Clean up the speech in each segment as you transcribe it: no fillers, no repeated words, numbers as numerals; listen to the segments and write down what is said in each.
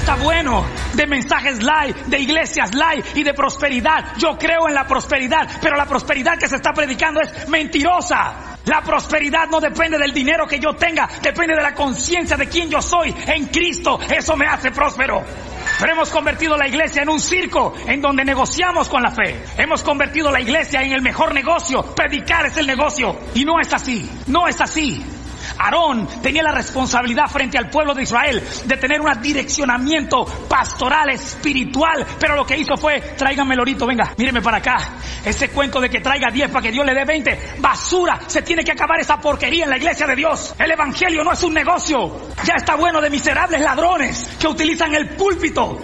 está bueno de mensajes live, de iglesias live y de prosperidad. Yo creo en la prosperidad, pero la prosperidad que se está predicando es mentirosa. La prosperidad no depende del dinero que yo tenga, depende de la conciencia de quién yo soy en Cristo. Eso me hace próspero. Pero hemos convertido la iglesia en un circo en donde negociamos con la fe. Hemos convertido la iglesia en el mejor negocio. Predicar es el negocio. Y no es así. No es así. Aarón tenía la responsabilidad frente al pueblo de Israel de tener un direccionamiento pastoral, espiritual, pero lo que hizo fue: tráigame el orito, venga, míreme para acá. Ese cuento de que traiga 10 para que Dios le dé 20, basura. Se tiene que acabar esa porquería en la iglesia de Dios. El evangelio no es un negocio. Ya está bueno de miserables ladrones que utilizan el púlpito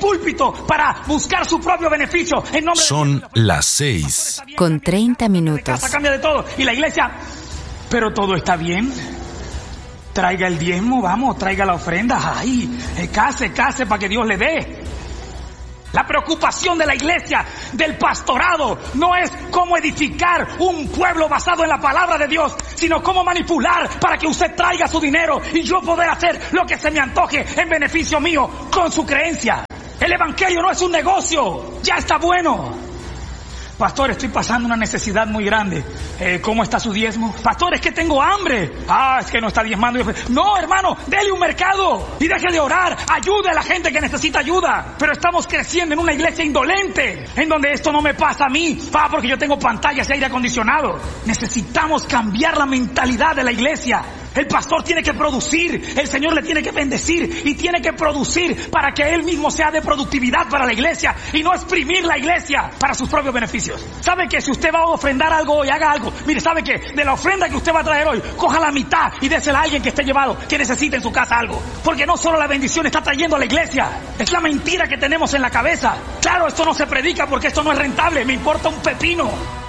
para buscar su propio beneficio. En nombre Son las 6 con 30 minutos. Casa cambia de todo. Y la iglesia: pero todo está bien. Traiga el diezmo, vamos, traiga la ofrenda. Ay, case para que Dios le dé. La preocupación de la iglesia, del pastorado, no es cómo edificar un pueblo basado en la palabra de Dios, sino cómo manipular para que usted traiga su dinero y yo poder hacer lo que se me antoje en beneficio mío con su creencia. El evangelio no es un negocio. Ya está bueno. Pastor, estoy pasando una necesidad muy grande. ¿Cómo está su diezmo? Pastor, es que tengo hambre. Es que no está diezmando. No, hermano, dele un mercado y deje de orar. Ayude a la gente que necesita ayuda. Pero estamos creciendo en una iglesia indolente, en donde esto no me pasa a mí. Porque yo tengo pantallas y aire acondicionado. Necesitamos cambiar la mentalidad de la iglesia. El pastor tiene que producir, el Señor le tiene que bendecir y tiene que producir para que Él mismo sea de productividad para la iglesia y no exprimir la iglesia para sus propios beneficios. ¿Sabe que si usted va a ofrendar algo hoy, haga algo? Mire, ¿sabe que de la ofrenda que usted va a traer hoy, coja la mitad y désela a alguien que esté llevado, que necesite en su casa algo? Porque no solo la bendición está trayendo a la iglesia, es la mentira que tenemos en la cabeza. Claro, esto no se predica porque esto no es rentable, me importa un pepino.